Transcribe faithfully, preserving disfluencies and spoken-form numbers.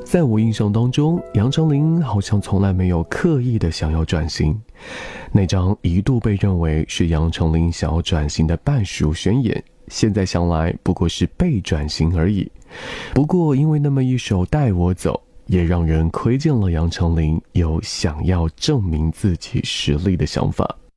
在我印象当中，杨丞琳好像从来没有刻意的想要转型。那张一度被认为是杨丞琳想要转型的半熟宣言，现在想来不过是被转型而已。不过因为那么一首带我走，也让人窥见了杨丞琳有想要证明自己实力的想法。